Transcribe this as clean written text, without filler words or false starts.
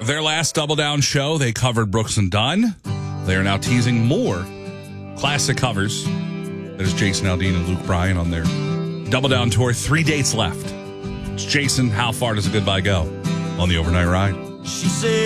Their last Double Down show, they covered Brooks and Dunn. They are now teasing more classic covers. There's Jason Aldean and Luke Bryan on their Double Down tour. 3 dates left. It's Jason, How Far Does a Goodbye Go? On the Overnight Ride. She said